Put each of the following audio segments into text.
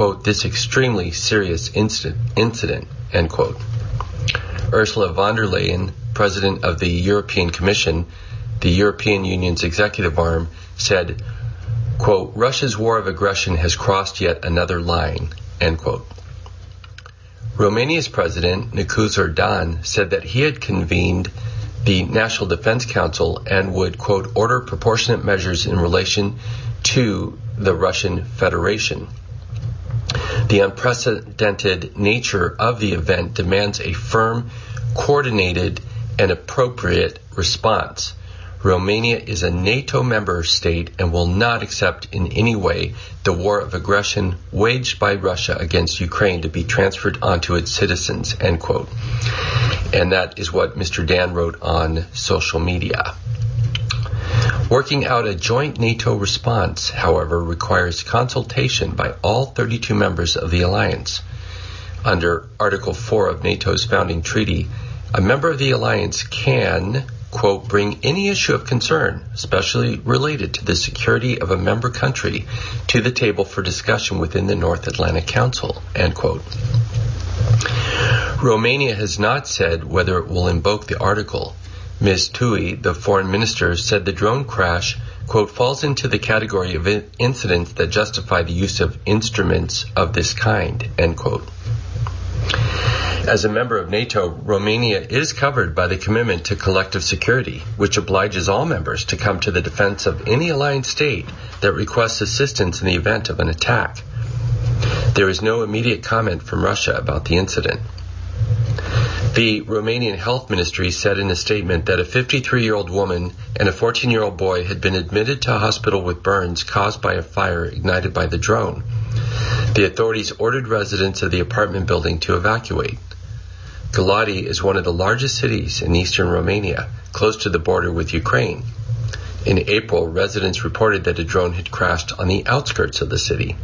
quote, this extremely serious incident, end quote. Ursula von der Leyen, president of the European Commission, the European Union's executive arm, said, quote, Russia's war of aggression has crossed yet another line, end quote. Romania's president, Nicuzur Dan, said that he had convened the National Defense Council and would, quote, order proportionate measures in relation to the Russian Federation. The unprecedented nature of the event demands a firm, coordinated, and appropriate response. Romania is a NATO member state and will not accept in any way the war of aggression waged by Russia against Ukraine to be transferred onto its citizens, end quote. And that is what Mr. Dan wrote on social media. Working out a joint NATO response, however, requires consultation by all 32 members of the alliance. Under Article 4 of NATO's founding treaty, a member of the alliance can, quote, bring any issue of concern, especially related to the security of a member country, to the table for discussion within the North Atlantic Council, end quote. Romania has not said whether it will invoke the article. Ms. Tui, the foreign minister, said the drone crash, quote, falls into the category of incidents that justify the use of instruments of this kind, end quote. As a member of NATO, Romania is covered by the commitment to collective security, which obliges all members to come to the defense of any alliance state that requests assistance in the event of an attack. There is no immediate comment from Russia about the incident. The Romanian Health Ministry said in a statement that a 53-year-old woman and a 14-year-old boy had been admitted to a hospital with burns caused by a fire ignited by the drone. The authorities ordered residents of the apartment building to evacuate. Galati is one of the largest cities in eastern Romania, close to the border with Ukraine. In April, residents reported that a drone had crashed on the outskirts of the city.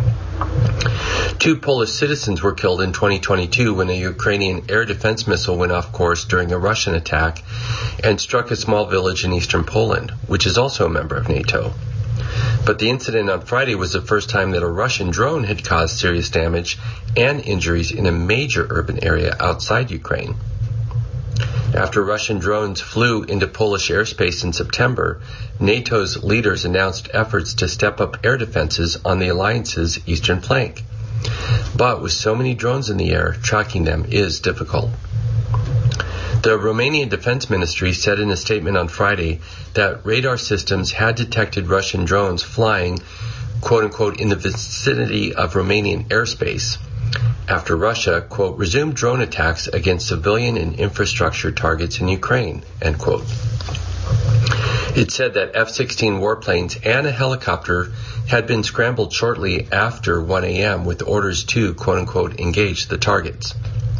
2 Polish citizens were killed in 2022 when a Ukrainian air defense missile went off course during a Russian attack and struck a small village in eastern Poland, which is also a member of NATO. But the incident on Friday was the first time that a Russian drone had caused serious damage and injuries in a major urban area outside Ukraine. After Russian drones flew into Polish airspace in September, NATO's leaders announced efforts to step up air defenses on the alliance's eastern flank. But with so many drones in the air, tracking them is difficult. The Romanian Defense Ministry said in a statement on Friday that radar systems had detected Russian drones flying, quote-unquote, in the vicinity of Romanian airspace after Russia, quote, resumed drone attacks against civilian and infrastructure targets in Ukraine, end quote. It said that F-16 warplanes and a helicopter had been scrambled shortly after 1 a.m. with orders to, quote-unquote, engage the targets.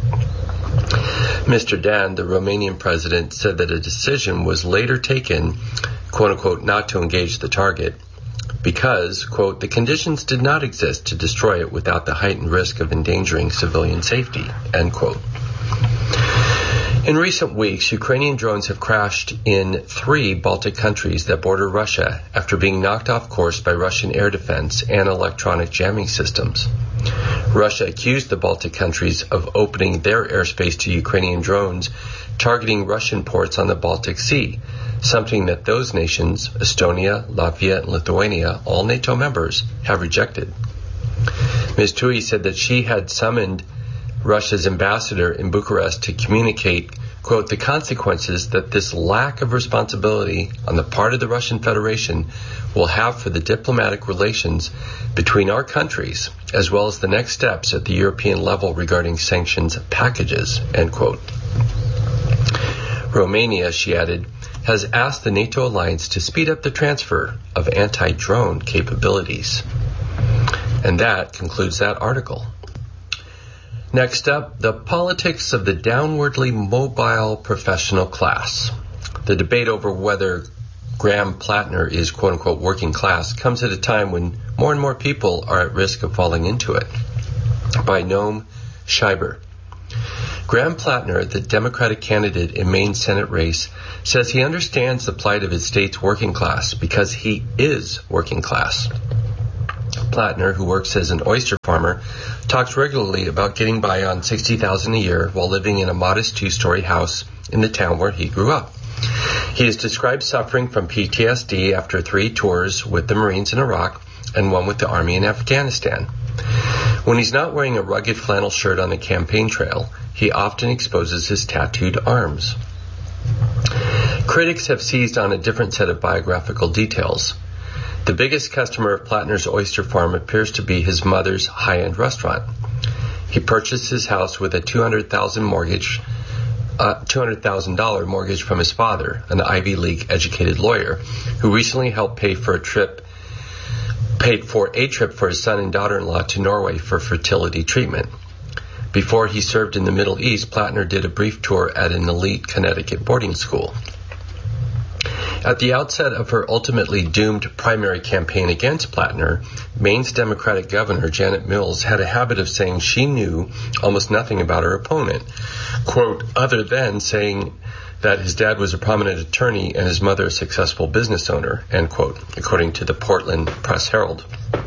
Mr. Dan, the Romanian president, said that a decision was later taken, quote-unquote, not to engage the target because, quote, the conditions did not exist to destroy it without the heightened risk of endangering civilian safety, end quote. In recent weeks, Ukrainian drones have crashed in 3 Baltic countries that border Russia after being knocked off course by Russian air defense and electronic jamming systems. Russia accused the Baltic countries of opening their airspace to Ukrainian drones targeting Russian ports on the Baltic Sea, something that those nations, Estonia, Latvia, and Lithuania, all NATO members, have rejected. Ms. Tui said that she had summoned Russia's ambassador in Bucharest to communicate, quote, the consequences that this lack of responsibility on the part of the Russian Federation will have for the diplomatic relations between our countries, as well as the next steps at the European level regarding sanctions packages, end quote. Romania, she added, has asked the NATO alliance to speed up the transfer of anti-drone capabilities. And that concludes that article. Next up, the politics of the downwardly mobile professional class. The debate over whether Graham Plattner is quote-unquote working class comes at a time when more and more people are at risk of falling into it. By Noam Scheiber. Graham Plattner, the Democratic candidate in Maine's Senate race, says he understands the plight of his state's working class because he is working class. Plattner, who works as an oyster farmer farmer, talks regularly about getting by on $60,000 a year while living in a modest 2-story house in the town where he grew up. He has described suffering from PTSD after 3 tours with the Marines in Iraq and 1 with the Army in Afghanistan. When he's not wearing a rugged flannel shirt on the campaign trail, he often exposes his tattooed arms. Critics have seized on a different set of biographical details. The biggest customer of Plattner's oyster farm appears to be his mother's high-end restaurant. He purchased his house with a $200,000 mortgage from his father, an Ivy League educated lawyer, who recently helped paid for a trip for his son and daughter-in-law to Norway for fertility treatment. Before he served in the Middle East, Plattner did a brief tour at an elite Connecticut boarding school. At the outset of her ultimately doomed primary campaign against Plattner, Maine's Democratic governor, Janet Mills, had a habit of saying she knew almost nothing about her opponent, quote, other than saying that his dad was a prominent attorney and his mother a successful business owner, end quote, according to the Portland Press-Herald.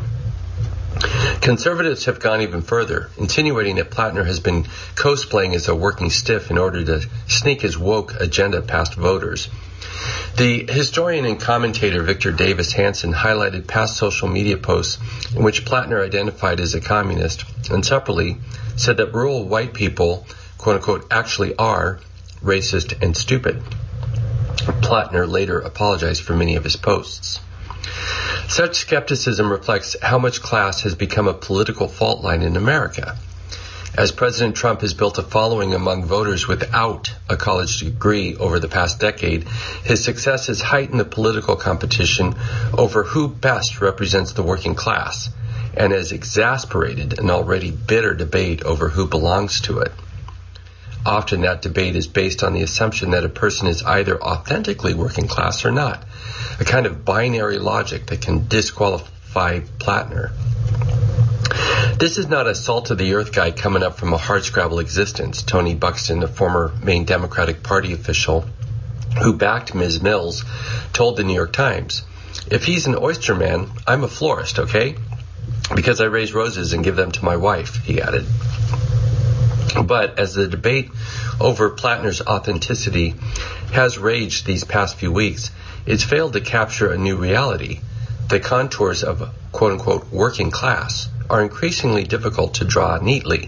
Conservatives have gone even further, insinuating that Plattner has been cosplaying as a working stiff in order to sneak his woke agenda past voters. The historian and commentator Victor Davis Hanson highlighted past social media posts in which Plattner identified as a communist and separately said that rural white people, quote-unquote, actually are racist and stupid. Plattner later apologized for many of his posts. Such skepticism reflects how much class has become a political fault line in America. As President Trump has built a following among voters without a college degree over the past decade, his success has heightened the political competition over who best represents the working class and has exasperated an already bitter debate over who belongs to it. Often that debate is based on the assumption that a person is either authentically working class or not, a kind of binary logic that can disqualify Plattner. This is not a salt-of-the-earth guy coming up from a hardscrabble existence, Tony Buxton, a former Maine Democratic Party official who backed Ms. Mills, told the New York Times, if he's an oyster man, I'm a florist, okay? Because I raise roses and give them to my wife, he added. But as the debate over Plattner's authenticity has raged these past few weeks, it's failed to capture a new reality. The contours of quote-unquote working class are increasingly difficult to draw neatly.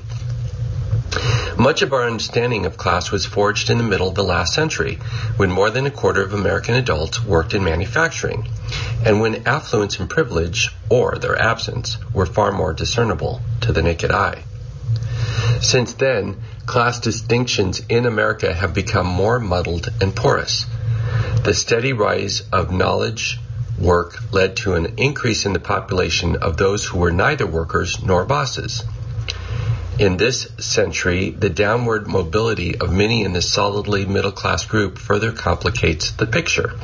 Much of our understanding of class was forged in the middle of the last century, when more than a quarter of American adults worked in manufacturing, and when affluence and privilege, or their absence, were far more discernible to the naked eye. Since then, class distinctions in America have become more muddled and porous. The steady rise of knowledge work led to an increase in the population of those who were neither workers nor bosses. In this century, the downward mobility of many in this solidly middle-class group further complicates the picture.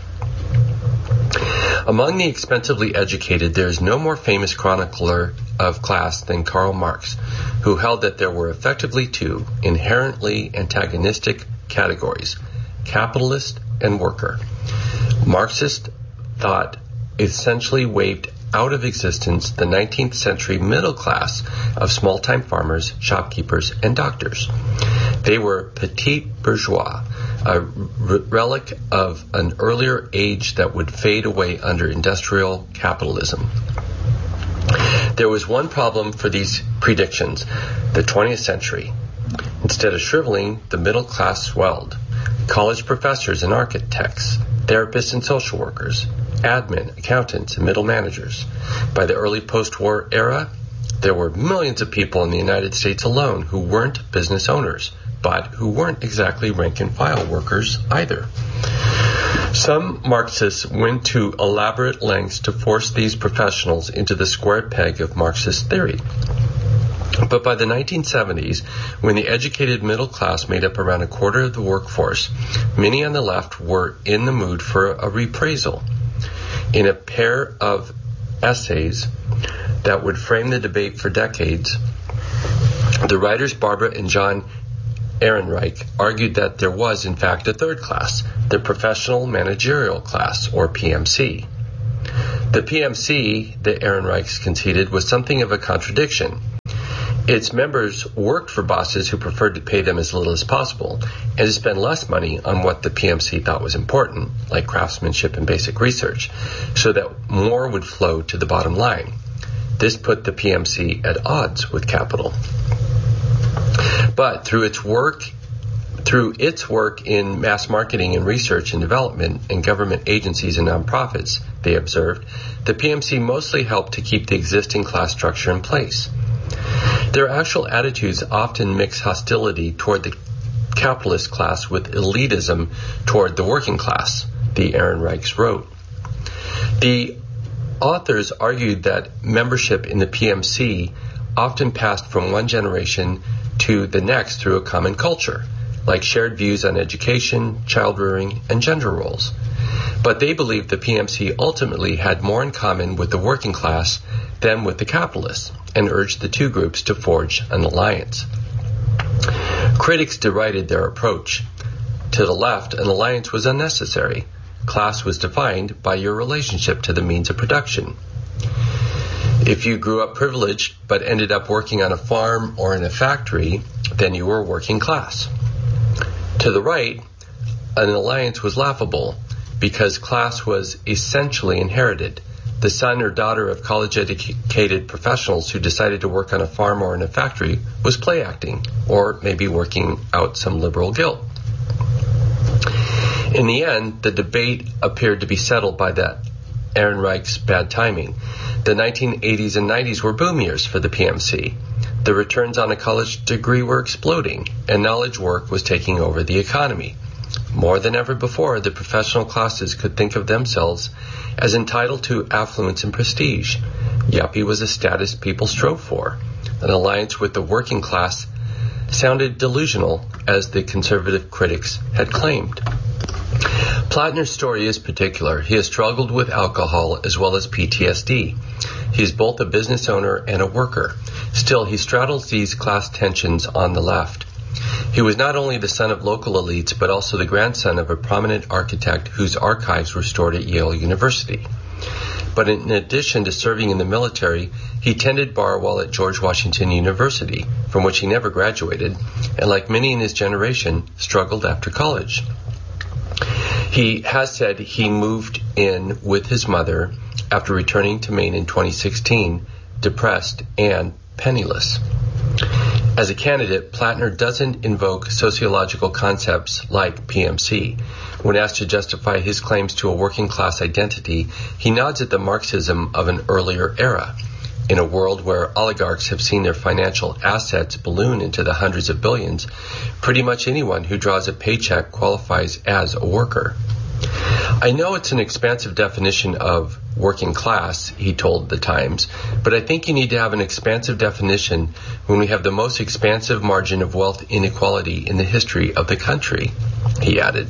Among the expensively educated, there is no more famous chronicler of class than Karl Marx, who held that there were effectively 2 inherently antagonistic categories, capitalist and worker. Marxist thought essentially waved out of existence the 19th century middle class of small-time farmers, shopkeepers, and doctors. They were petit bourgeois, a relic of an earlier age that would fade away under industrial capitalism. There was one problem for these predictions, the 20th century. Instead of shriveling, the middle class swelled. College professors and architects, therapists and social workers, admin, accountants, and middle managers. By the early post-war era, there were millions of people in the United States alone who weren't business owners, but who weren't exactly rank-and-file workers either. Some Marxists went to elaborate lengths to force these professionals into the square peg of Marxist theory. But by the 1970s, when the educated middle class made up around a quarter of the workforce, many on the left were in the mood for a reprisal. In a pair of essays that would frame the debate for decades, the writers Barbara and John Ehrenreich argued that there was, in fact, a third class, the professional managerial class, or PMC. The PMC, the Ehrenreichs conceded, was something of a contradiction. Its members worked for bosses who preferred to pay them as little as possible and to spend less money on what the PMC thought was important, like craftsmanship and basic research, so that more would flow to the bottom line. This put the PMC at odds with capital. But through its work in mass marketing and research and development and government agencies and nonprofits, they observed, the PMC mostly helped to keep the existing class structure in place. Their actual attitudes often mix hostility toward the capitalist class with elitism toward the working class, the Ehrenreichs wrote. The authors argued that membership in the PMC often passed from one generation to the next through a common culture, like shared views on education, child rearing, and gender roles. But they believed the PMC ultimately had more in common with the working class than with the capitalists, and urged the two groups to forge an alliance. Critics derided their approach. To the left, an alliance was unnecessary. Class was defined by your relationship to the means of production. If you grew up privileged but ended up working on a farm or in a factory, then you were working class. To the right, an alliance was laughable because class was essentially inherited. The son or daughter of college-educated professionals who decided to work on a farm or in a factory was play acting, or maybe working out some liberal guilt. In the end, the debate appeared to be settled by that Ehrenreich's bad timing. The 1980s and 90s were boom years for the PMC. The returns on a college degree were exploding, and knowledge work was taking over the economy. More than ever before, the professional classes could think of themselves as entitled to affluence and prestige. Yuppie was a status people strove for. An alliance with the working class sounded delusional, as the conservative critics had claimed. Plattner's story is particular. He has struggled with alcohol as well as PTSD. He is both a business owner and a worker. Still, he straddles these class tensions on the left. He was not only the son of local elites, but also the grandson of a prominent architect whose archives were stored at Yale University. But in addition to serving in the military, he tended bar while at George Washington University, from which he never graduated, and like many in his generation, struggled after college. He has said he moved in with his mother after returning to Maine in 2016, depressed and penniless. As a candidate, Plattner doesn't invoke sociological concepts like PMC. When asked to justify his claims to a working-class identity, he nods at the Marxism of an earlier era. In a world where oligarchs have seen their financial assets balloon into the hundreds of billions, pretty much anyone who draws a paycheck qualifies as a worker. I know it's an expansive definition of working class, he told The Times, but I think you need to have an expansive definition when we have the most expansive margin of wealth inequality in the history of the country, he added.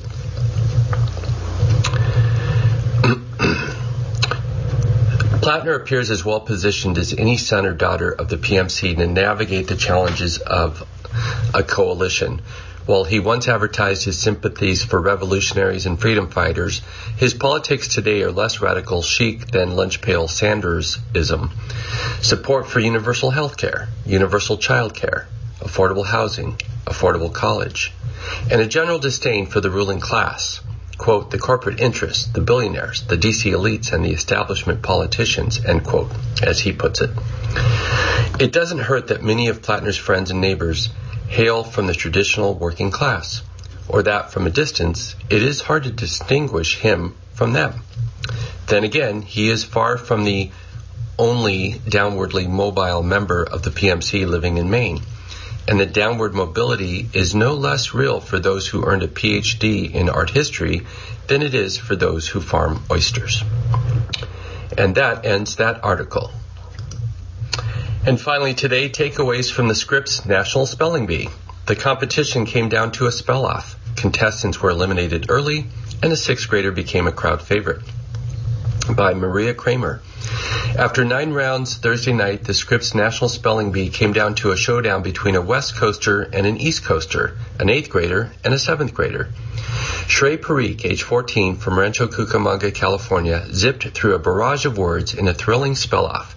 Plattner appears as well positioned as any son or daughter of the PMC to navigate the challenges of a coalition. While he once advertised his sympathies for revolutionaries and freedom fighters, his politics today are less radical chic than lunch pail Sandersism. Support for universal health care, universal child care, affordable housing, affordable college, and a general disdain for the ruling class. Quote, the corporate interests, the billionaires, the DC elites, and the establishment politicians, end quote, as he puts it. It doesn't hurt that many of Plattner's friends and neighbors hail from the traditional working class, or that from a distance it is hard to distinguish him from them. Then again, he is far from the only downwardly mobile member of the PMC living in Maine, and the downward mobility is no less real for those who earned a PhD in art history than it is for those who farm oysters. And that ends that article. And finally today, takeaways from the Scripps National Spelling Bee. The competition came down to a spell-off. Contestants were eliminated early, and a sixth grader became a crowd favorite. By Maria Kramer. After 9 rounds Thursday night, the Scripps National Spelling Bee came down to a showdown between a West Coaster and an East Coaster, an 8th grader and a 7th grader. Shrey Parikh, age 14, from Rancho Cucamonga, California, zipped through a barrage of words in a thrilling spell-off.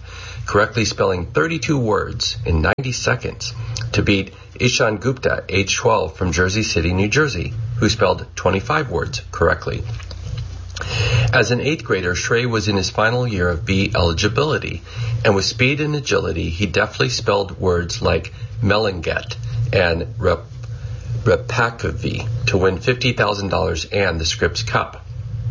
correctly spelling 32 words in 90 seconds to beat Ishan Gupta, age 12, from Jersey City, New Jersey, who spelled 25 words correctly. As an 8th grader, Shrey was in his final year of B eligibility, and with speed and agility, he deftly spelled words like Melanget and Repakavi to win $50,000 and the Scripps Cup.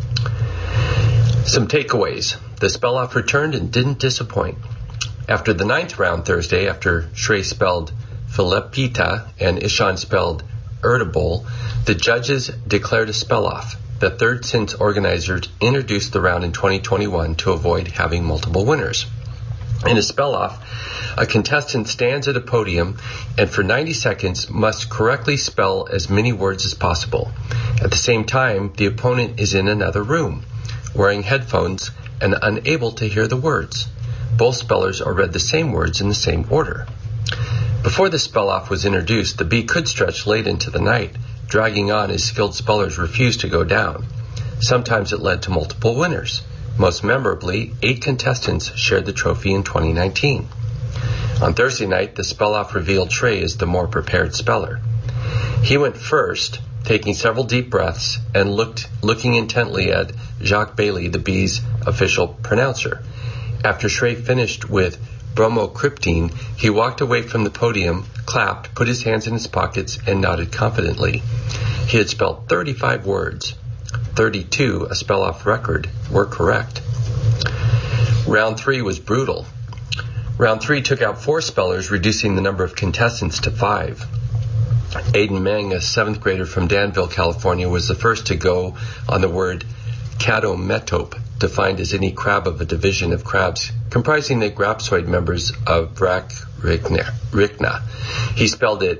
Some takeaways. The spell-off returned and didn't disappoint. After the 9th round Thursday, after Shrey spelled Filipita and Ishan spelled Erdebol, the judges declared a spell-off, the third since organizers introduced the round in 2021 to avoid having multiple winners. In a spell-off, a contestant stands at a podium and for 90 seconds must correctly spell as many words as possible. At the same time, the opponent is in another room, wearing headphones and unable to hear the words. Both spellers are read the same words in the same order. Before the spell-off was introduced, the bee could stretch late into the night, dragging on as skilled spellers refused to go down. Sometimes it led to multiple winners. Most memorably, 8 contestants shared the trophy in 2019. On Thursday night, the spell-off revealed Shrey as the more prepared speller. He went first, taking several deep breaths and looking intently at Jacques Bailey, the bee's official pronouncer. After Shrey finished with bromocriptine, he walked away from the podium, clapped, put his hands in his pockets, and nodded confidently. He had spelled 35 words. 32, a spell-off record, were correct. Round 3 was brutal. Round 3 took out 4 spellers, reducing the number of contestants to 5. Aiden Meng, a 7th grader from Danville, California, was the first to go on the word cadometope, defined as any crab of a division of crabs comprising the grapsoid members of Brachyrycna. He spelled it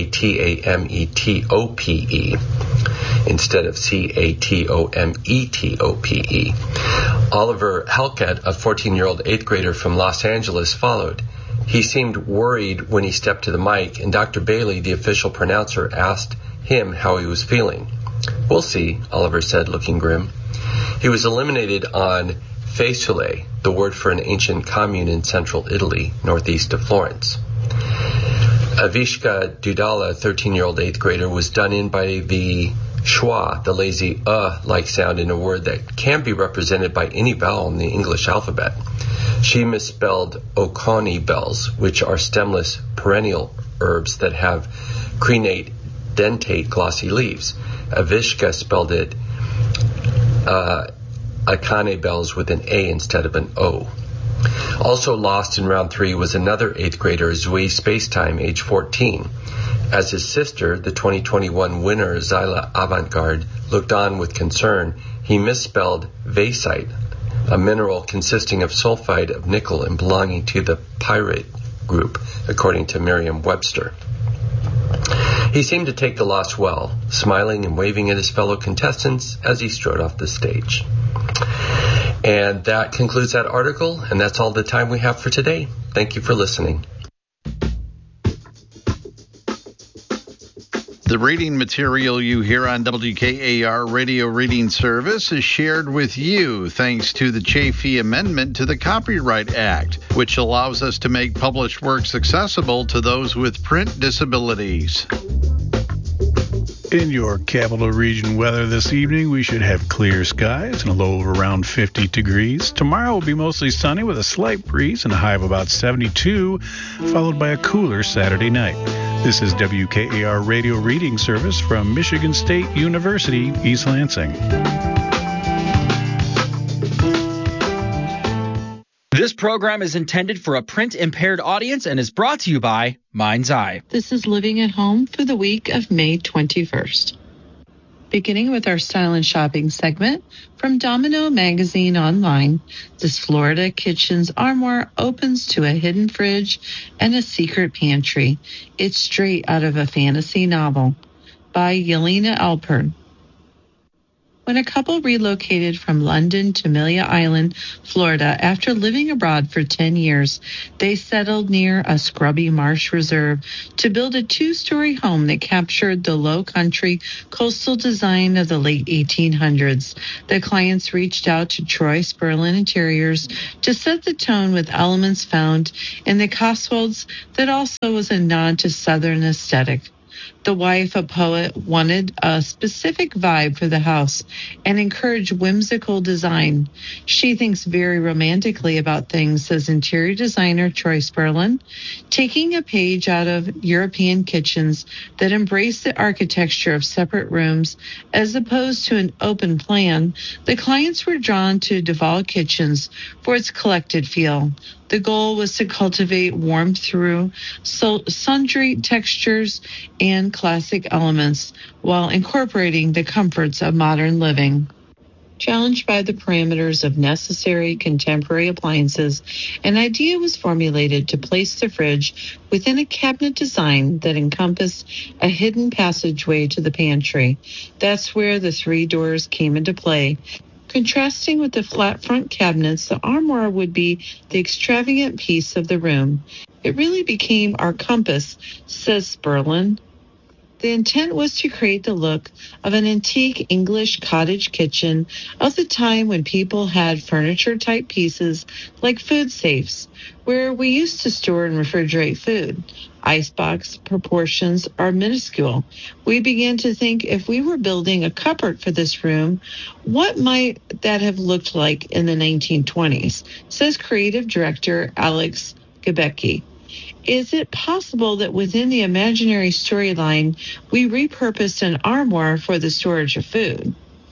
Catametope instead of Catometope. Oliver Halkett, a 14-year-old 8th grader from Los Angeles, followed. He seemed worried when he stepped to the mic, and Dr. Bailey, the official pronouncer, asked him how he was feeling. "We'll see," Oliver said, looking grim. He was eliminated on Faesulae, the word for an ancient commune in central Italy, northeast of Florence. Avishka Dudala, a 13-year-old 8th grader, was done in by the schwa, the lazy like sound in a word that can be represented by any vowel in the English alphabet. She misspelled Oconee bells, which are stemless perennial herbs that have crenate, dentate, glossy leaves. Avishka spelled it Akane bells with an A instead of an O. Also lost in round 3 was another 8th grader, Zui Spacetime, age 14. As his sister, the 2021 winner, Zyla Avantgarde, looked on with concern, he misspelled Vasite, a mineral consisting of sulfide of nickel and belonging to the pyrite group, according to Merriam-Webster. He seemed to take the loss well, smiling and waving at his fellow contestants as he strode off the stage. And that concludes that article, and that's all the time we have for today. Thank you for listening. The reading material you hear on WKAR Radio Reading Service is shared with you thanks to the Chafee Amendment to the Copyright Act, which allows us to make published works accessible to those with print disabilities. In your capital region weather this evening, we should have clear skies and a low of around 50 degrees. Tomorrow will be mostly sunny with a slight breeze and a high of about 72, followed by a cooler Saturday night. This is WKAR Radio Reading Service from Michigan State University, East Lansing. This program is intended for a print-impaired audience and is brought to you by Mind's Eye. This is Living at Home for the week of May 21st. Beginning with our Style and Shopping segment, from Domino Magazine Online, this Florida Kitchen's armoire opens to a hidden fridge and a secret pantry. It's straight out of a fantasy novel by Yelena Alpern. when a couple relocated from London to Amelia Island, Florida. After living abroad for 10 years, they settled near a scrubby marsh reserve to build a 2-story home that captured the low country coastal design of the late 1800s. The clients reached out to Troy Sperlin Interiors to set the tone with elements found in the Cotswolds that also was a nod to Southern aesthetic. The wife, a poet, wanted a specific vibe for the house and encouraged whimsical design. She thinks very romantically about things, says interior designer Troy Sperlin, taking a page out of European kitchens that embrace the architecture of separate rooms as opposed to an open plan. The clients were drawn to Duval Kitchens for its collected feel. The goal was to cultivate warmth through sundry textures and classic elements while incorporating the comforts of modern living. Challenged by the parameters of necessary contemporary appliances, an idea was formulated to place the fridge within a cabinet design that encompassed a hidden passageway to the pantry. That's where the 3 doors came into play. Contrasting with the flat front cabinets, the armoire would be the extravagant piece of the room. It really became our compass, says Sperlin. The intent was to create the look of an antique English cottage kitchen of the time when people had furniture-type pieces like food safes, where we used to store and refrigerate food. Icebox proportions are minuscule. We began to think if we were building a cupboard for this room, what might that have looked like in the 1920s, says creative director Alex Gebecki. Is it possible that within the imaginary storyline, we repurposed an armoire for the storage of food?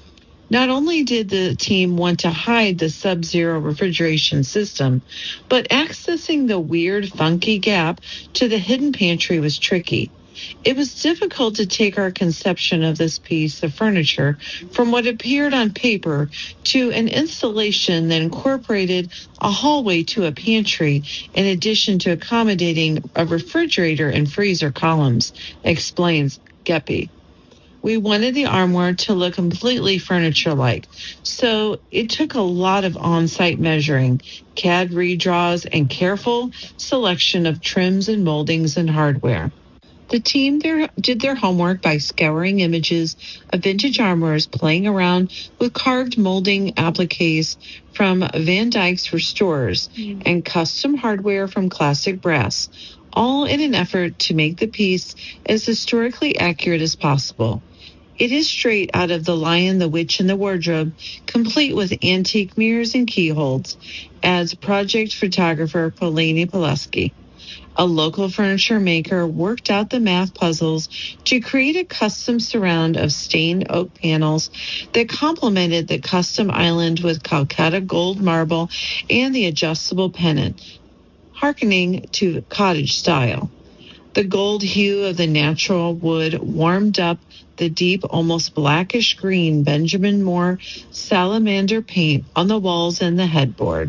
Not only did the team want to hide the sub-zero refrigeration system, but accessing the weird, funky gap to the hidden pantry was tricky. It was difficult to take our conception of this piece of furniture from what appeared on paper to an installation that incorporated a hallway to a pantry in addition to accommodating a refrigerator and freezer columns, explains Geppy. We wanted the armoire to look completely furniture-like, so it took a lot of on-site measuring, CAD redraws, and careful selection of trims and moldings and hardware. The team did their homework by scouring images of vintage armoires, playing around with carved molding appliques from Van Dyke's Restorers and custom hardware from Classic Brass, all in an effort to make the piece as historically accurate as possible. It is straight out of The Lion, the Witch, and the Wardrobe, complete with antique mirrors and keyholes, adds project photographer Polini Pileski. A local furniture maker worked out the math puzzles to create a custom surround of stained oak panels that complemented the custom island with Calcutta gold marble and the adjustable pennant, hearkening to cottage style. The gold hue of the natural wood warmed up the deep, almost blackish green Benjamin Moore salamander paint on the walls and the headboard.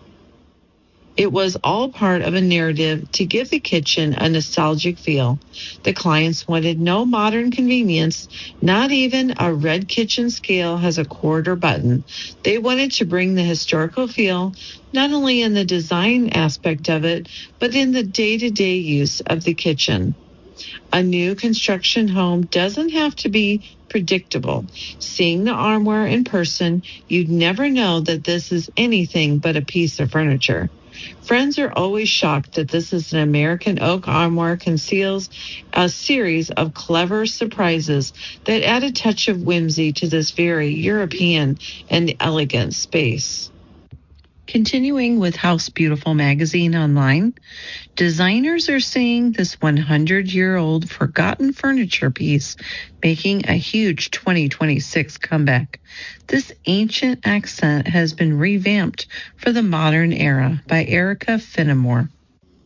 It was all part of a narrative to give the kitchen a nostalgic feel. The clients wanted no modern convenience, not even a red kitchen scale has a cord or button. They wanted to bring the historical feel, not only in the design aspect of it, but in the day-to-day use of the kitchen. A new construction home doesn't have to be predictable. Seeing the armoire in person, you'd never know that this is anything but a piece of furniture. Friends are always shocked that this is an American oak armoire conceals a series of clever surprises that add a touch of whimsy to this very European and elegant space. Continuing with House Beautiful magazine online, designers are seeing this 100-year-old forgotten furniture piece making a huge 2026 comeback. This ancient accent has been revamped for the modern era by Erica Finnemore.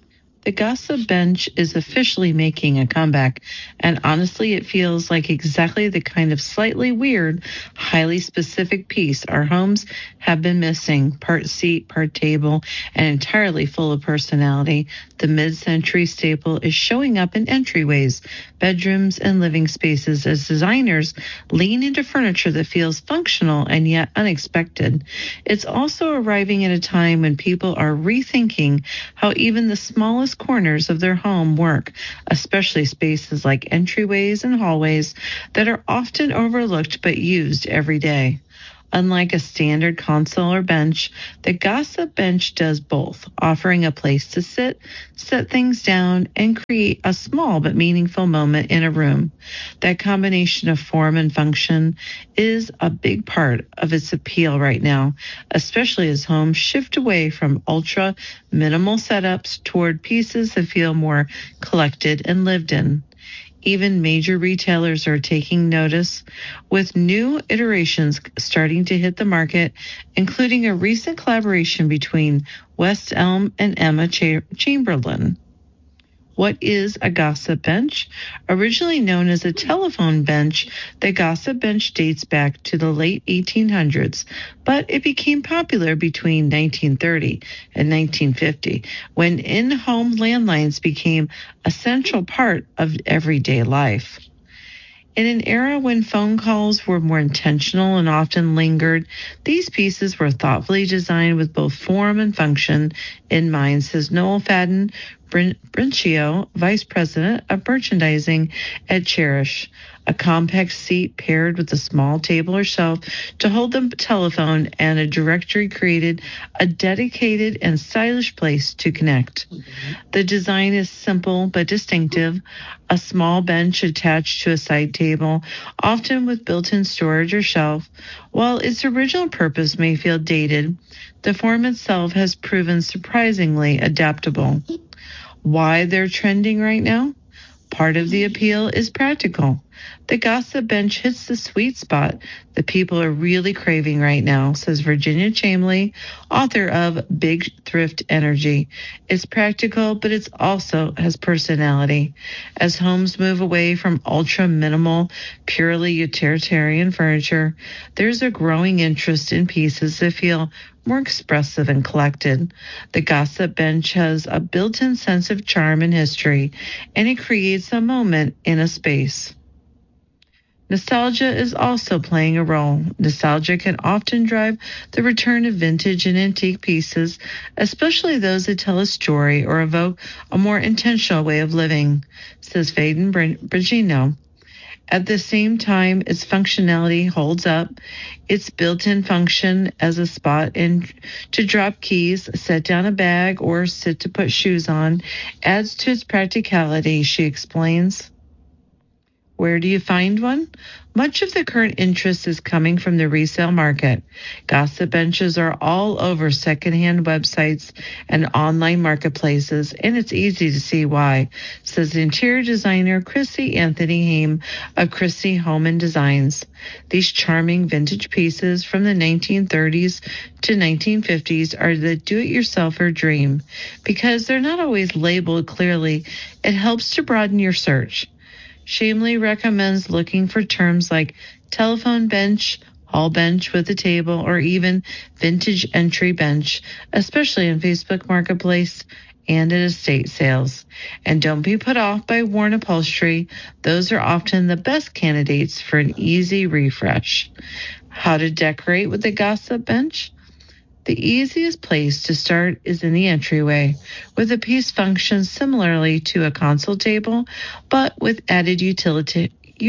The Gossip Bench is officially making a comeback, and honestly, it feels like exactly the kind of slightly weird, highly specific piece our homes have been missing. Part seat, part table, and entirely full of personality, the mid-century staple is showing up in entryways, bedrooms, and living spaces as designers lean into furniture that feels functional and yet unexpected. It's also arriving at a time when people are rethinking how even the smallest corners of their home work, especially spaces like entryways and hallways that are often overlooked but used every day. Unlike a standard console or bench, the Gossip Bench does both, offering a place to sit, set things down, and create a small but meaningful moment in a room. That combination of form and function is a big part of its appeal right now, especially as homes shift away from ultra minimal setups toward pieces that feel more collected and lived in. Even major retailers are taking notice, with new iterations starting to hit the market, including a recent collaboration between West Elm and Emma Chamberlain. What is a Gossip Bench? Originally known as a telephone bench, the Gossip Bench dates back to the late 1800s, but it became popular between 1930 and 1950, when in-home landlines became a central part of everyday life. In an era when phone calls were more intentional and often lingered, these pieces were thoughtfully designed with both form and function in mind, says Noel Fadden Brincio, Vice President of Merchandising at Cherish. A compact seat paired with a small table or shelf to hold the telephone and a directory created a dedicated and stylish place to connect. The design is simple but distinctive. A small bench attached to a side table, often with built-in storage or shelf. While its original purpose may feel dated, the form itself has proven surprisingly adaptable. Why they're trending right now? Part of the appeal is practical. The Gossip Bench hits the sweet spot that people are really craving right now, says Virginia Chamley, author of Big Thrift Energy. It's practical, but it also has personality. As homes move away from ultra-minimal, purely utilitarian furniture, there's a growing interest in pieces that feel more expressive and collected. The Gossip Bench has a built-in sense of charm and history, and it creates a moment in a space. Nostalgia is also playing a role. Nostalgia can often drive the return of vintage and antique pieces, especially those that tell a story or evoke a more intentional way of living, says Fadden Brincio. At the same time, its functionality holds up. Its built-in function as a spot in to drop keys, set down a bag, or sit to put shoes on adds to its practicality, she explains. Where do you find one? Much of the current interest is coming from the resale market. Gossip benches are all over secondhand websites and online marketplaces, and it's easy to see why, says interior designer Chrissy Anthony Haim of Chrissy Home and Designs. These charming vintage pieces from the 1930s to 1950s are the do-it-yourselfer dream. Because they're not always labeled clearly, it helps to broaden your search. Shamley recommends looking for terms like telephone bench, hall bench with a table, or even vintage entry bench, especially in Facebook Marketplace and at estate sales. And don't be put off by worn upholstery. Those are often the best candidates for an easy refresh. How to decorate with a Gossip Bench? The easiest place to start is in the entryway, where the piece functions similarly to a console table, but with added utility.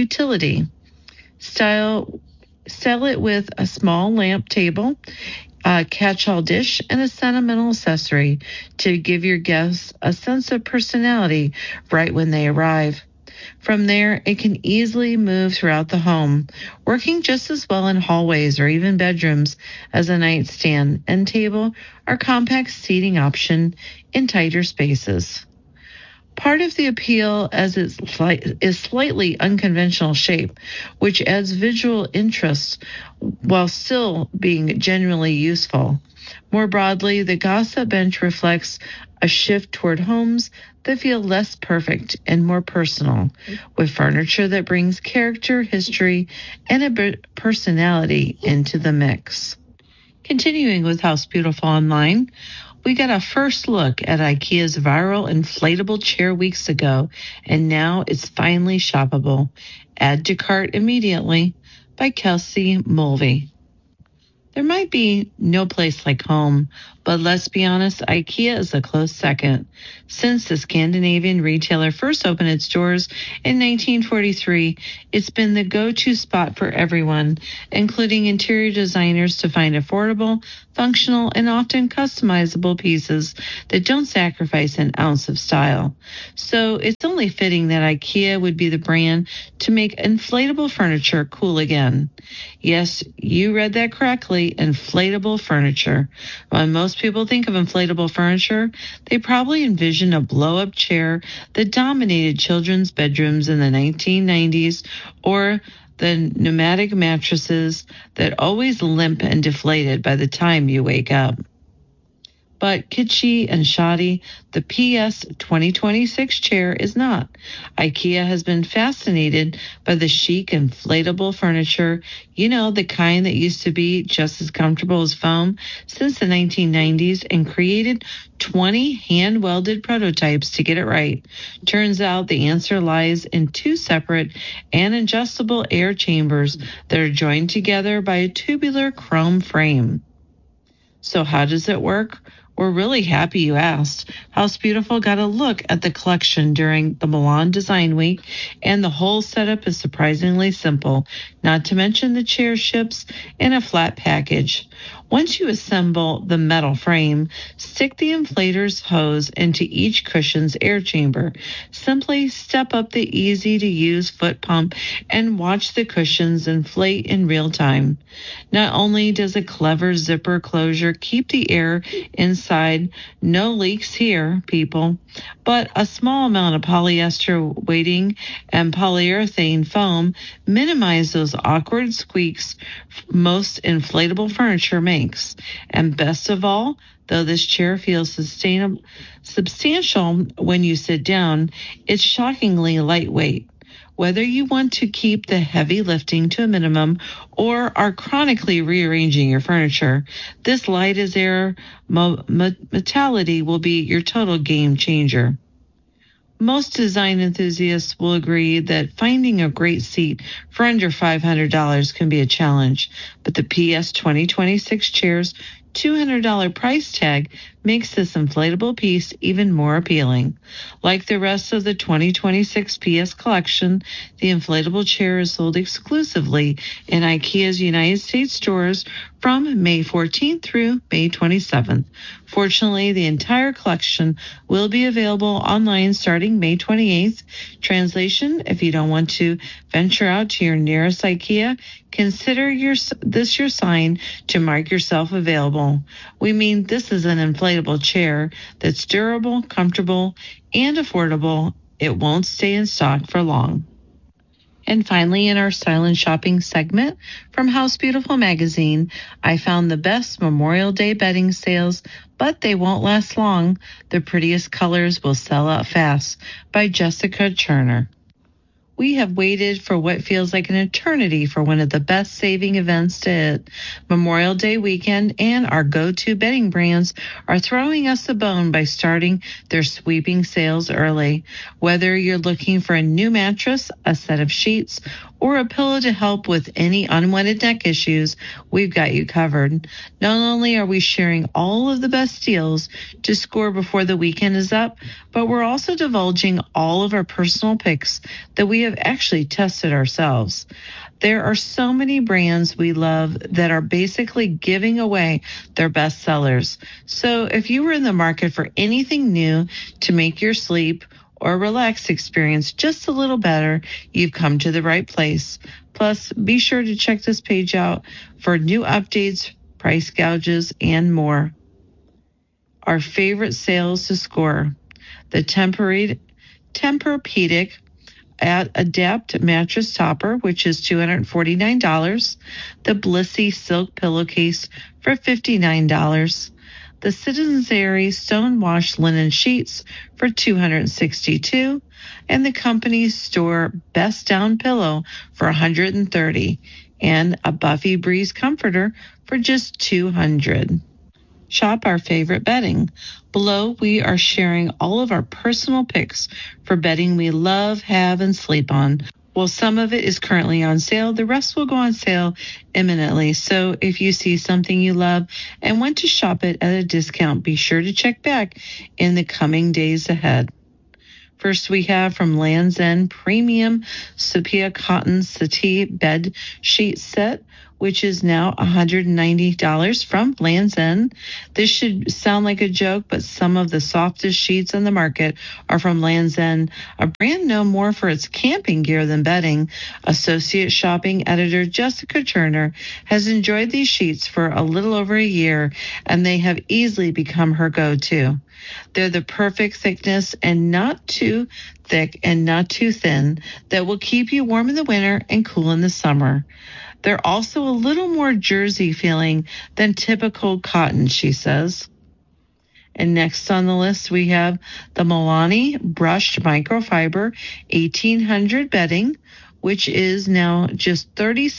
Style it with a small lamp table, a catch-all dish, and a sentimental accessory to give your guests a sense of personality right when they arrive. From there, it can easily move throughout the home, working just as well in hallways or even bedrooms as a nightstand and table or compact seating option in tighter spaces. Part of the appeal as is slightly unconventional shape, which adds visual interest while still being genuinely useful. More broadly, the Gossip Bench reflects a shift toward homes that feel less perfect and more personal, with furniture that brings character, history, and a personality into the mix. Continuing with House Beautiful Online, we got a first look at IKEA's viral inflatable chair weeks ago, and now it's finally shoppable. Add to cart immediately by Kelsey Mulvey. There might be no place like home, but let's be honest, IKEA is a close second. Since the Scandinavian retailer first opened its doors in 1943, it's been the go-to spot for everyone, including interior designers, to find affordable, functional, and often customizable pieces that don't sacrifice an ounce of style. So it's only fitting that IKEA would be the brand to make inflatable furniture cool again. Yes, you read that correctly, inflatable furniture. When most people think of inflatable furniture, they probably envision a blow-up chair that dominated children's bedrooms in the 1990s, or the pneumatic mattresses that always limp and deflated by the time you wake up. But kitschy and shoddy, the PS 2026 chair is not. IKEA has been fascinated by the chic inflatable furniture, the kind that used to be just as comfortable as foam, since the 1990s, and created 20 hand-welded prototypes to get it right. Turns out the answer lies in two separate and adjustable air chambers that are joined together by a tubular chrome frame. So how does it work? We're really happy you asked. House Beautiful got a look at the collection during the Milan Design Week, and the whole setup is surprisingly simple, not to mention the chair ships in a flat package. Once you assemble the metal frame, stick the inflator's hose into each cushion's air chamber. Simply step up the easy-to-use foot pump and watch the cushions inflate in real time. Not only does a clever zipper closure keep the air inside, no leaks here, people, but a small amount of polyester weighting and polyurethane foam minimize those awkward squeaks most inflatable furniture makes. And best of all, though this chair feels substantial when you sit down, it's shockingly lightweight. Whether you want to keep the heavy lifting to a minimum or are chronically rearranging your furniture, this light as air metality will be your total game changer. Most design enthusiasts will agree that finding a great seat for under $500 can be a challenge, but the PS 2026 chair's $200 price tag makes this inflatable piece even more appealing. Like the rest of the 2026 PS collection, the inflatable chair is sold exclusively in IKEA's United States stores from May 14th through May 27th. Fortunately, the entire collection will be available online starting May 28th. Translation: if you don't want to venture out to your nearest IKEA, consider this your sign to mark yourself available. We mean this is an inflatable chair that's durable, comfortable, and affordable. It won't stay in stock for long. And finally, in our Style and Shopping segment from House Beautiful magazine, I found the best Memorial Day bedding sales, but they won't last long. The prettiest colors will sell out fast, by Jessica Turner. We have waited for what feels like an eternity for one of the best saving events to hit. Memorial Day weekend, and our go-to bedding brands are throwing us a bone by starting their sweeping sales early. Whether you're looking for a new mattress, a set of sheets, or a pillow to help with any unwanted neck issues, we've got you covered. Not only are we sharing all of the best deals to score before the weekend is up, but we're also divulging all of our personal picks that we have actually tested ourselves. There are so many brands we love that are basically giving away their best sellers. So if you were in the market for anything new to make your sleep or relax experience just a little better, you've come to the right place. Plus, be sure to check this page out for new updates, price gouges, and more. Our favorite sales to score: the Tempur-Pedic at Adapt mattress topper, which is $249. The Blissey silk pillowcase for $59. The Citizenary Stonewash linen sheets for $262, and the Company Store Best Down pillow for $130, and a Buffy Breeze comforter for just $200. Shop our favorite bedding. Below, we are sharing all of our personal picks for bedding we love, have, and sleep on. While some of it is currently on sale, the rest will go on sale imminently. So if you see something you love and want to shop it at a discount, be sure to check back in the coming days ahead. First, we have from Land's End Premium Sepia Cotton Settee Bed Sheet Set, which is now $190 from Land's End. This should sound like a joke, but some of the softest sheets on the market are from Land's End, a brand known more for its camping gear than bedding. Associate Shopping Editor Jessica Turner has enjoyed these sheets for a little over a year, and they have easily become her go-to. They're the perfect thickness and not too thick and not too thin that will keep you warm in the winter and cool in the summer. They're also a little more jersey feeling than typical cotton, she says. And next on the list, we have the Milani Brushed Microfiber 1800 bedding, which is now just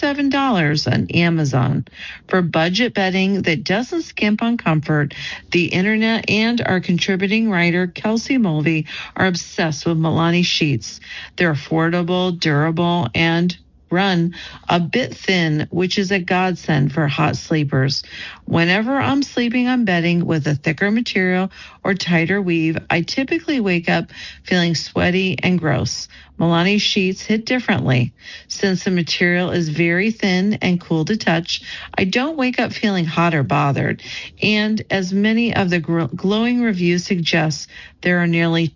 $37 on Amazon. For budget bedding that doesn't skimp on comfort, the internet and our contributing writer, Kelsey Mulvey, are obsessed with Milani sheets. They're affordable, durable, and run a bit thin, which is a godsend for hot sleepers. Whenever I'm sleeping on bedding with a thicker material or tighter weave, I typically wake up feeling sweaty and gross. Milani sheets hit differently. Since the material is very thin and cool to touch, I don't wake up feeling hot or bothered. And as many of the glowing reviews suggest, there are nearly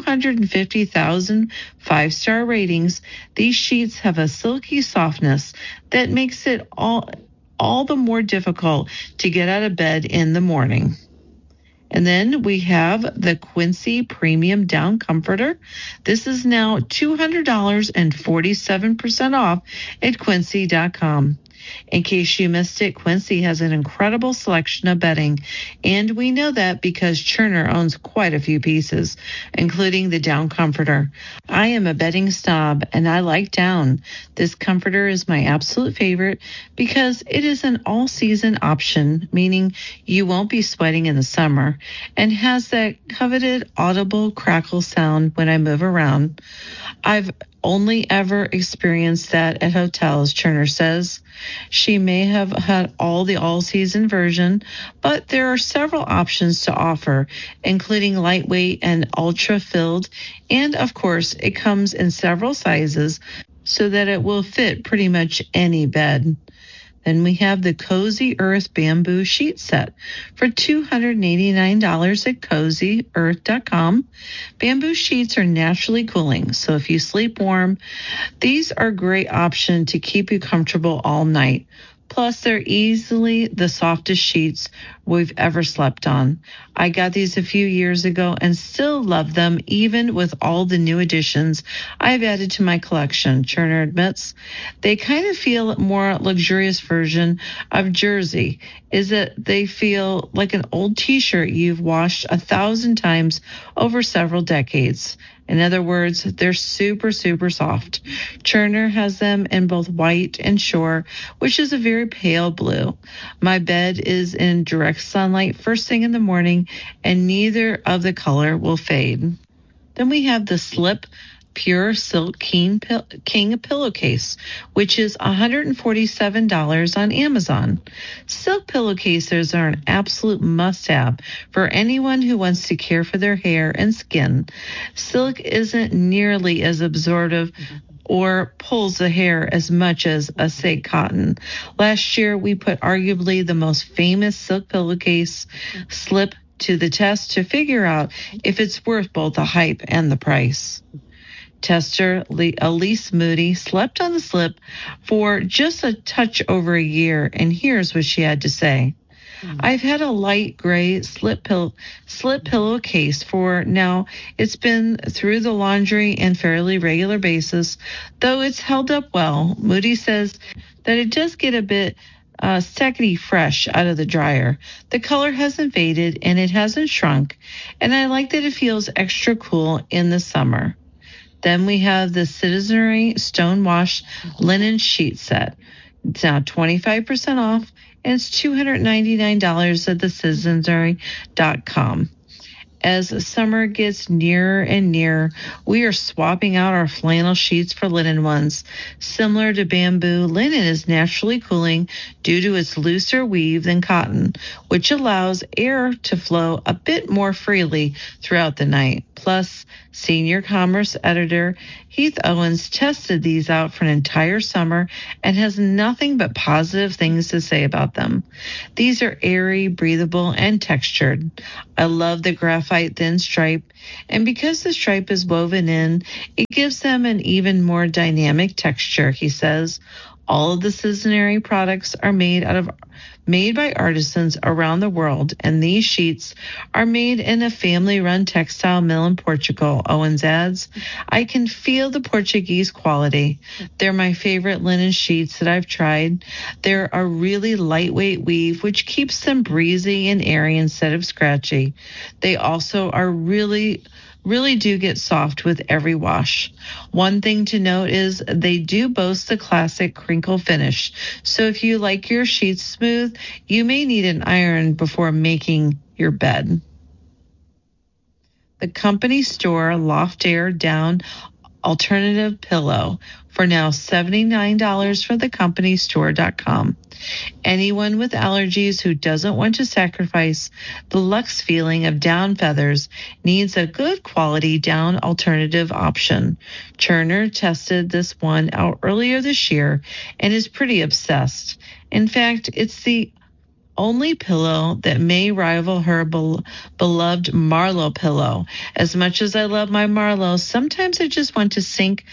250,000 five-star ratings. These sheets have a silky softness that makes it all the more difficult to get out of bed in the morning. And then we have the Quincy Premium Down Comforter. This is now $200 and 47% off at Quincy.com. In case you missed it, Quincy has an incredible selection of bedding, and we know that because Turner owns quite a few pieces, including the Down Comforter. I am a bedding snob, and I like Down. This comforter is my absolute favorite because it is an all-season option, meaning you won't be sweating in the summer, and has that coveted audible crackle sound when I move around. I've only ever experienced that at hotels, Turner says. She may have had the all-season version, but there are several options to offer, including lightweight and ultra-filled, and of course, it comes in several sizes so that it will fit pretty much any bed. Then we have the Cozy Earth Bamboo Sheet Set for $289 at CozyEarth.com. Bamboo sheets are naturally cooling, so if you sleep warm, these are a great option to keep you comfortable all night. Plus, they're easily the softest sheets we've ever slept on. I got these a few years ago and still love them, even with all the new additions I've added to my collection, Turner admits. They kind of feel a more luxurious version of jersey, is that they feel like an old t-shirt you've washed 1,000 times over several decades. In other words, they're super, super soft. Turner has them in both white and shore, which is a very pale blue. My bed is in direct sunlight first thing in the morning, and neither of the color will fade. Then we have the Slip Pure Silk King pillowcase, which is $147 on Amazon. Silk pillowcases are an absolute must-have for anyone who wants to care for their hair and skin. Silk isn't nearly as absorptive or pulls the hair as much as, say, cotton. Last year, we put arguably the most famous silk pillowcase, Slip, to the test to figure out if it's worth both the hype and the price. Tester Elise Moody slept on the Slip for just a touch over a year, and here's what she had to say. I've had a light gray slip pillowcase for now. It's been through the laundry and fairly regular basis, though it's held up well. Moody says that it does get a bit stackety fresh out of the dryer. The color hasn't faded and it hasn't shrunk, and I like that it feels extra cool in the summer. Then we have the Citizenry Stonewash Linen Sheet Set. It's now 25% off, and it's $299 at thecitizenry.com. As summer gets nearer and nearer, we are swapping out our flannel sheets for linen ones. Similar to bamboo, linen is naturally cooling due to its looser weave than cotton, which allows air to flow a bit more freely throughout the night. Plus, senior commerce editor Heath Owens tested these out for an entire summer and has nothing but positive things to say about them. These are airy, breathable, and textured. I love the graphite thin stripe, and because the stripe is woven in, it gives them an even more dynamic texture, he says. All of the Citizenry products are made by artisans around the world, and these sheets are made in a family-run textile mill in Portugal, Owens adds. I can feel the Portuguese quality. They're my favorite linen sheets that I've tried. They're a really lightweight weave, which keeps them breezy and airy instead of scratchy. They also are really do get soft with every wash. One thing to note is they do boast the classic crinkle finish. So if you like your sheets smooth, you may need an iron before making your bed. The company store Loft Air Down Alternative Pillow for now $79 for thecompany.store.com. Anyone with allergies who doesn't want to sacrifice the luxe feeling of down feathers needs a good quality down alternative option. Turner tested this one out earlier this year and is pretty obsessed. In fact, it's the only pillow that may rival her beloved Marlowe pillow. As much as I love my Marlowe, sometimes I just want to sink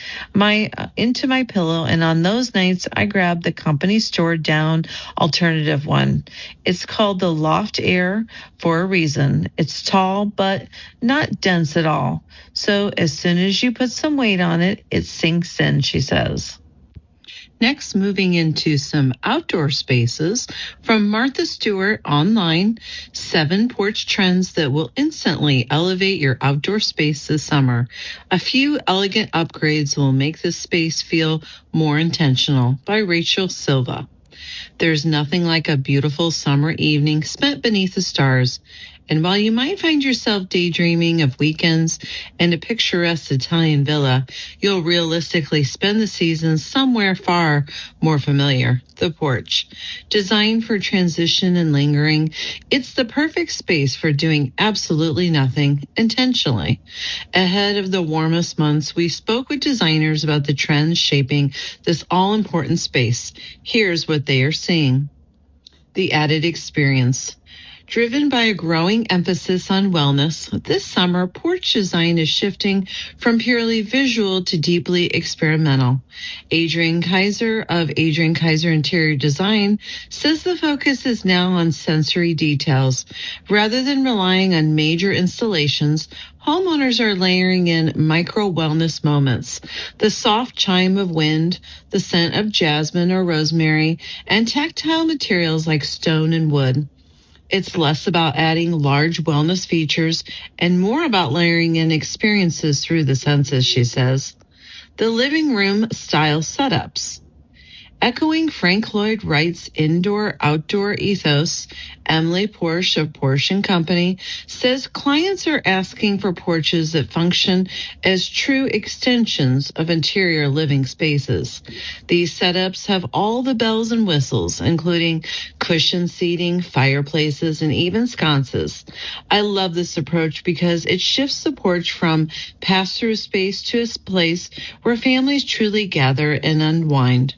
into my pillow, and on those nights I grab the company store down alternative one. It's called the Loft Air for a reason. It's tall but not dense at all. So as soon as you put some weight on it, it sinks in, she says. Next, moving into some outdoor spaces from Martha Stewart online, 7 porch trends that will instantly elevate your outdoor space this summer. A few elegant upgrades will make this space feel more intentional, by Rachel Silva. There's nothing like a beautiful summer evening spent beneath the stars. And while you might find yourself daydreaming of weekends and a picturesque Italian villa, you'll realistically spend the season somewhere far more familiar, the porch. Designed for transition and lingering, it's the perfect space for doing absolutely nothing intentionally. Ahead of the warmest months, we spoke with designers about the trends shaping this all-important space. Here's what they are seeing. The added experience. Driven by a growing emphasis on wellness, this summer, porch design is shifting from purely visual to deeply experimental. Adrian Kaiser of Adrian Kaiser Interior Design says the focus is now on sensory details. Rather than relying on major installations, homeowners are layering in micro wellness moments. The soft chime of wind, the scent of jasmine or rosemary, and tactile materials like stone and wood. It's less about adding large wellness features and more about layering in experiences through the senses, she says. The living room style setups. Echoing Frank Lloyd Wright's indoor-outdoor ethos, Emily Porsche of Porsche & Company says clients are asking for porches that function as true extensions of interior living spaces. These setups have all the bells and whistles, including cushioned seating, fireplaces, and even sconces. I love this approach because it shifts the porch from pass-through space to a place where families truly gather and unwind.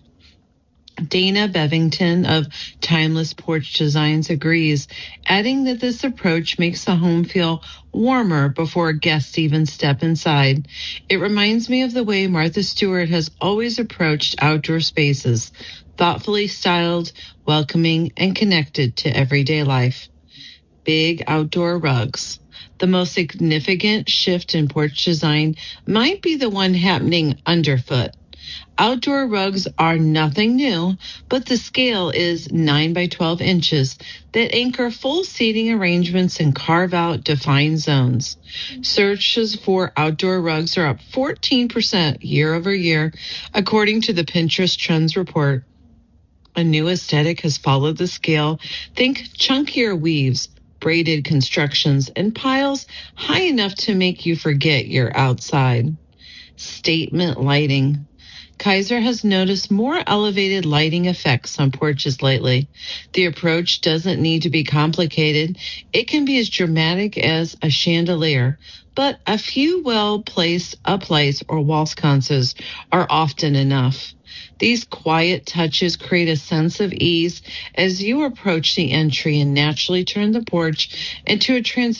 Dana Bevington of Timeless Porch Designs agrees, adding that this approach makes the home feel warmer before guests even step inside. It reminds me of the way Martha Stewart has always approached outdoor spaces, thoughtfully styled, welcoming, and connected to everyday life. Big outdoor rugs. The most significant shift in porch design might be the one happening underfoot. Outdoor rugs are nothing new, but the scale is 9 by 12 inches that anchor full seating arrangements and carve out defined zones. Searches for outdoor rugs are up 14% year over year, according to the Pinterest Trends report. A new aesthetic has followed the scale. Think chunkier weaves, braided constructions, and piles high enough to make you forget you're outside. Statement lighting. Kaiser has noticed more elevated lighting effects on porches lately. The approach doesn't need to be complicated. It can be as dramatic as a chandelier, but a few well-placed uplights or wall sconces are often enough. These quiet touches create a sense of ease as you approach the entry and naturally turn the porch into a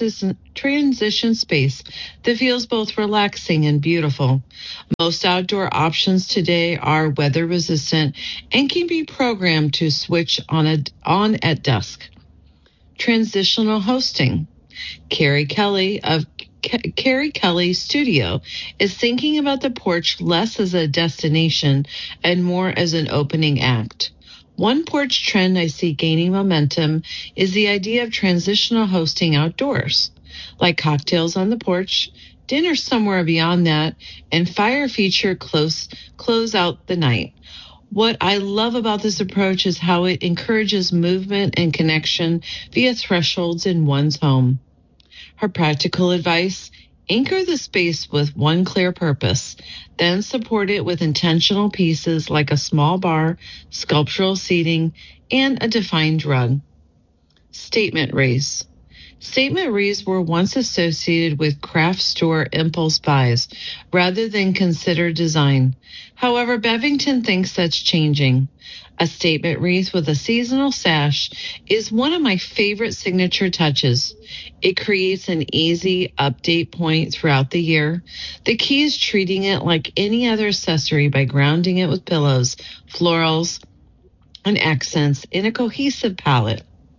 transition space that feels both relaxing and beautiful. Most outdoor options today are weather resistant and can be programmed to switch on at dusk. Transitional hosting. Carrie Kelly of Carrie Kelly Studio is thinking about the porch less as a destination and more as an opening act. One porch trend I see gaining momentum is the idea of transitional hosting outdoors, like cocktails on the porch, dinner somewhere beyond that, and fire feature close out the night. What I love about this approach is how it encourages movement and connection via thresholds in one's home. Her practical advice: anchor the space with one clear purpose, then support it with intentional pieces like a small bar, sculptural seating, and a defined rug. Statement wreaths. Statement wreaths were once associated with craft store impulse buys rather than considered design. However, Bevington thinks that's changing. A statement wreath with a seasonal sash is one of my favorite signature touches. It creates an easy update point throughout the year. The key is treating it like any other accessory by grounding it with pillows, florals, and accents in a cohesive palette.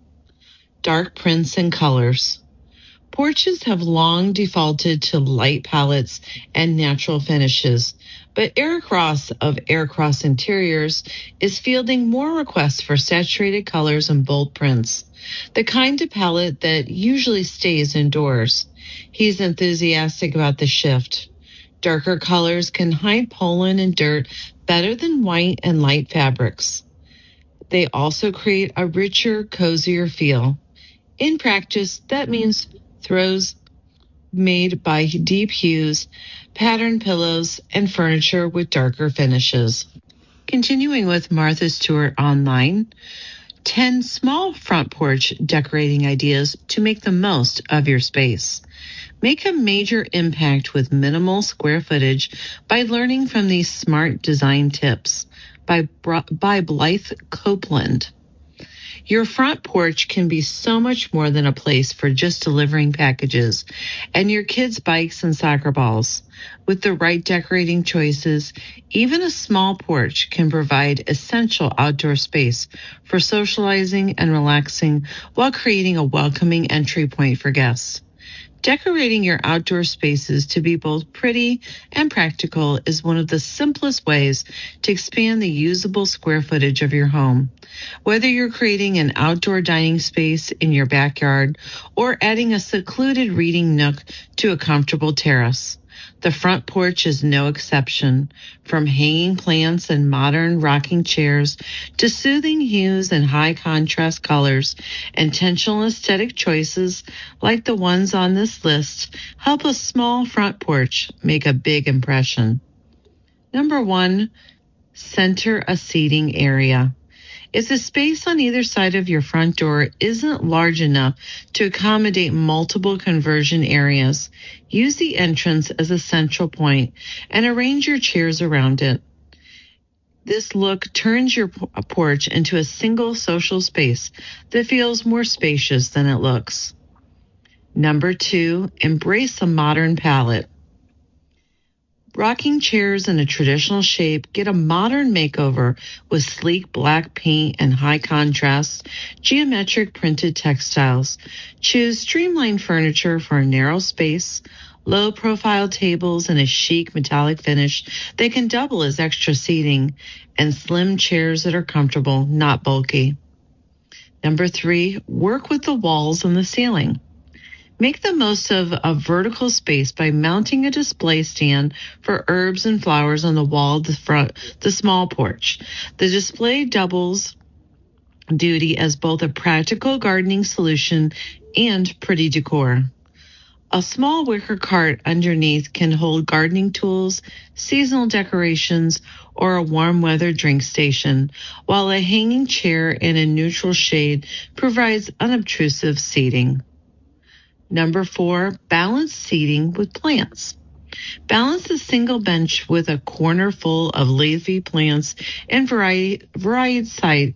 Dark prints and colors. Porches have long defaulted to light palettes and natural finishes, but Eric Ross of Eric Ross Interiors is fielding more requests for saturated colors and bold prints, the kind of palette that usually stays indoors. He's enthusiastic about the shift. Darker colors can hide pollen and dirt better than white and light fabrics. They also create a richer, cozier feel. In practice, that means throws made by deep hues, patterned pillows, and furniture with darker finishes. Continuing with Martha Stewart online, 10 small front porch decorating ideas to make the most of your space. Make a major impact with minimal square footage by learning from these smart design tips by Blythe Copeland. Your front porch can be so much more than a place for just delivering packages and your kids' bikes and soccer balls. With the right decorating choices, even a small porch can provide essential outdoor space for socializing and relaxing while creating a welcoming entry point for guests. Decorating your outdoor spaces to be both pretty and practical is one of the simplest ways to expand the usable square footage of your home. Whether you're creating an outdoor dining space in your backyard or adding a secluded reading nook to a comfortable terrace, the front porch is no exception. From hanging plants and modern rocking chairs to soothing hues and high contrast colors, intentional aesthetic choices like the ones on this list help a small front porch make a big impression. Number 1, center a seating area. If the space on either side of your front door isn't large enough to accommodate multiple conversion areas, use the entrance as a central point and arrange your chairs around it. This look turns your porch into a single social space that feels more spacious than it looks. Number 2, embrace a modern palette. Rocking chairs in a traditional shape get a modern makeover with sleek black paint and high contrast, geometric printed textiles. Choose streamlined furniture for a narrow space, low-profile tables in a chic metallic finish that can double as extra seating, and slim chairs that are comfortable, not bulky. Number 3, work with the walls and the ceiling. Make the most of a vertical space by mounting a display stand for herbs and flowers on the wall of the small porch. The display doubles duty as both a practical gardening solution and pretty decor. A small wicker cart underneath can hold gardening tools, seasonal decorations, or a warm weather drink station, while a hanging chair in a neutral shade provides unobtrusive seating. Number 4, balance seating with plants. Balance a single bench with a corner full of leafy plants in varied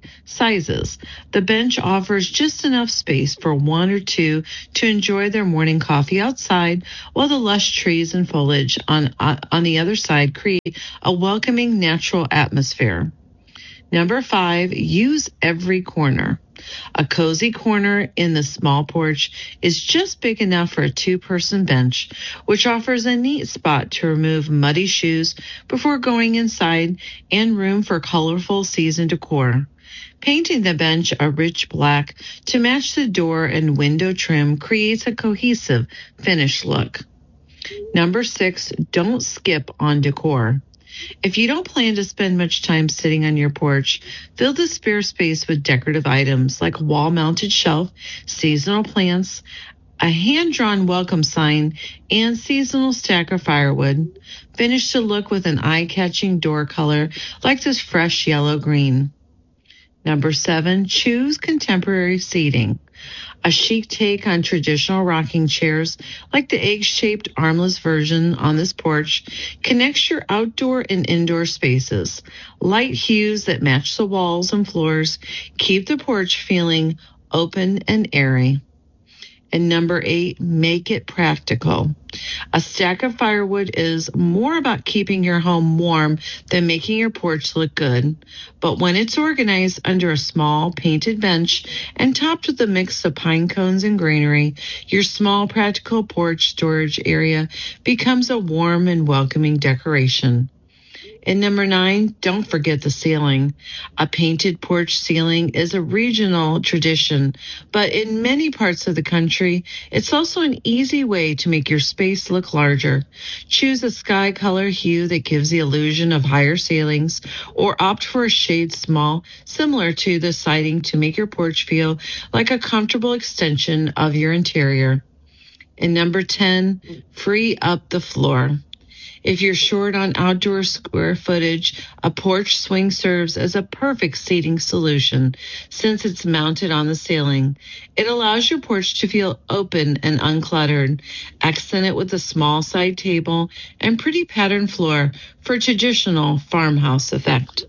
sizes. The bench offers just enough space for one or two to enjoy their morning coffee outside, while the lush trees and foliage on the other side create a welcoming natural atmosphere. Number 5, use every corner. A cozy corner in the small porch is just big enough for a 2-person bench, which offers a neat spot to remove muddy shoes before going inside and room for colorful season decor. Painting the bench a rich black to match the door and window trim creates a cohesive, finished look. Number 6, don't skip on decor. If you don't plan to spend much time sitting on your porch, fill the spare space with decorative items like a wall-mounted shelf, seasonal plants, a hand-drawn welcome sign, and seasonal stack of firewood. Finish the look with an eye-catching door color like this fresh yellow-green. Number 7, choose contemporary seating. A chic take on traditional rocking chairs, like the egg-shaped armless version on this porch, connects your outdoor and indoor spaces. Light hues that match the walls and floors keep the porch feeling open and airy. And number 8, make it practical. A stack of firewood is more about keeping your home warm than making your porch look good. But when it's organized under a small painted bench and topped with a mix of pine cones and greenery, your small practical porch storage area becomes a warm and welcoming decoration. And number 9, don't forget the ceiling. A painted porch ceiling is a regional tradition, but in many parts of the country, it's also an easy way to make your space look larger. Choose a sky color hue that gives the illusion of higher ceilings, or opt for a shade similar to the siding to make your porch feel like a comfortable extension of your interior. And number 10, free up the floor. If you're short on outdoor square footage, a porch swing serves as a perfect seating solution since it's mounted on the ceiling. It allows your porch to feel open and uncluttered. Accent it with a small side table and pretty patterned floor for traditional farmhouse effect.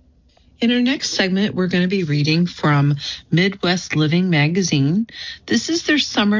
In our next segment, we're going to be reading from Midwest Living Magazine. This is their summer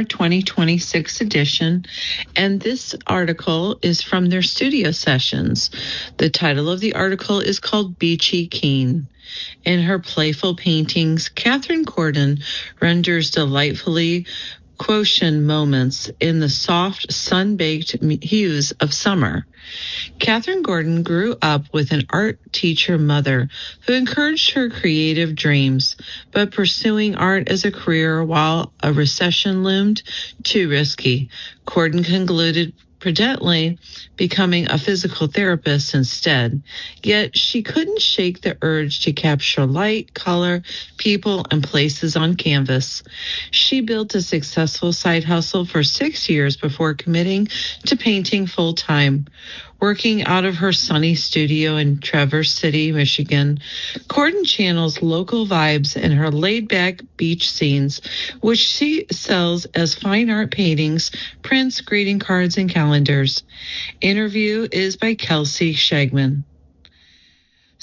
2026 edition, and this article is from their studio sessions. The title of the article is called Beachy Keen. In her playful paintings, Catherine Gordon renders delightfully quotient moments in the soft, sun-baked hues of summer. Catherine Gordon grew up with an art teacher mother who encouraged her creative dreams, but pursuing art as a career while a recession loomed, too risky. Gordon concluded prudently becoming a physical therapist instead. Yet she couldn't shake the urge to capture light, color, people, and places on canvas. She built a successful side hustle for 6 years before committing to painting full-time. Working out of her sunny studio in Traverse City, Michigan, Gordon channels local vibes in her laid-back beach scenes, which she sells as fine art paintings, prints, greeting cards, and calendars. Interview is by Kelsey Shagman.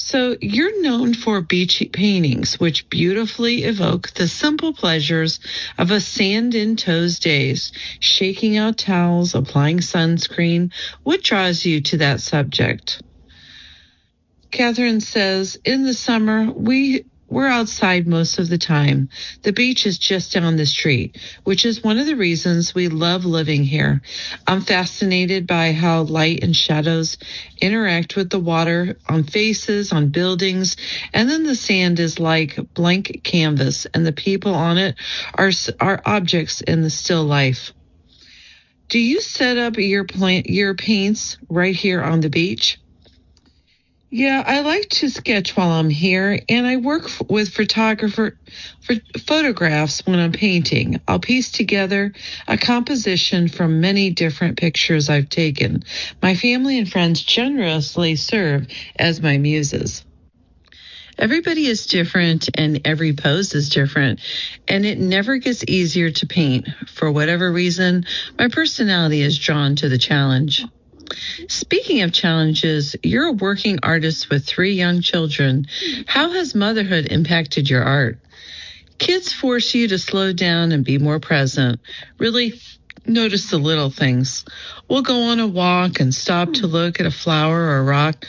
So you're known for beach paintings, which beautifully evoke the simple pleasures of a sand in toes days, shaking out towels, applying sunscreen. What draws you to that subject? Catherine says, in the summer, we're outside most of the time. The beach is just down the street, which is one of the reasons we love living here. I'm fascinated by how light and shadows interact with the water on faces, on buildings, and then the sand is like blank canvas, and the people on it are objects in the still life. Do you set up your paints right here on the beach? Yeah, I like to sketch while I'm here, and I work with photographs when I'm painting. I'll piece together a composition from many different pictures I've taken. My family and friends generously serve as my muses. Everybody is different and every pose is different, and it never gets easier to paint. For whatever reason, my personality is drawn to the challenge. Speaking of challenges, you're a working artist with 3 young children. How has motherhood impacted your art? Kids force you to slow down and be more present. Really notice the little things. We'll go on a walk and stop to look at a flower or a rock,